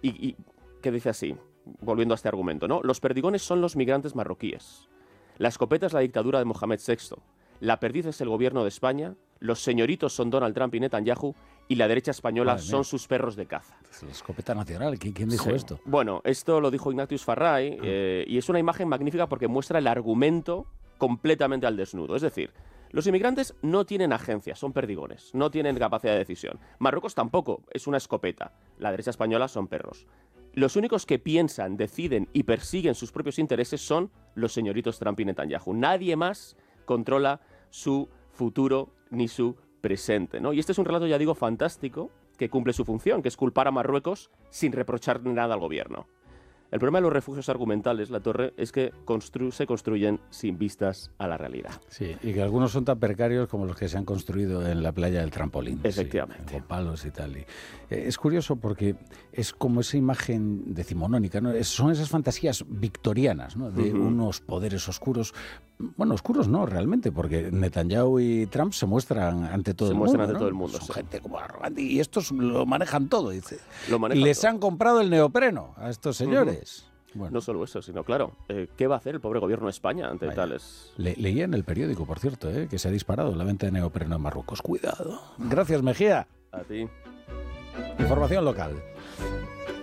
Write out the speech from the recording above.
que dice así, volviendo a este argumento, ¿no? Los perdigones son los migrantes marroquíes. La escopeta es la dictadura de Mohamed VI. La perdiz es el gobierno de España. Los señoritos son Donald Trump y Netanyahu. Y la derecha española son sus perros de caza. Es la escopeta nacional. ¿Quién dijo esto? Bueno, esto lo dijo Ignatius Farray y es una imagen magnífica porque muestra el argumento completamente al desnudo. Es decir, los inmigrantes no tienen agencia, son perdigones, no tienen capacidad de decisión. Marruecos tampoco, es una escopeta. La derecha española son perros. Los únicos que piensan, deciden y persiguen sus propios intereses son los señoritos Trump y Netanyahu. Nadie más controla su futuro ni su presente, ¿no? Y este es un relato, ya digo, fantástico, que cumple su función, que es culpar a Marruecos sin reprochar nada al gobierno. El problema de los refugios argumentales, La Torre, es que se construyen sin vistas a la realidad. Sí, y que algunos son tan precarios como los que se han construido en la playa del Trampolín. Efectivamente. Sí, con palos y tal. Y, es curioso porque es como esa imagen decimonónica, ¿no? Son esas fantasías victorianas, ¿no? De unos poderes oscuros. Bueno, oscuros no, realmente, porque Netanyahu y Trump se muestran ante todo el mundo. Se muestran ante todo el mundo, son gente como arrogante y estos lo manejan todo, dice. Les han comprado el neopreno a estos señores. Bueno. No solo eso, sino claro, ¿qué va a hacer el pobre gobierno de España ante tales...? Leía en el periódico, por cierto, que se ha disparado la venta de neopreno en Marruecos. Cuidado. Gracias, Mejía. A ti. Información local.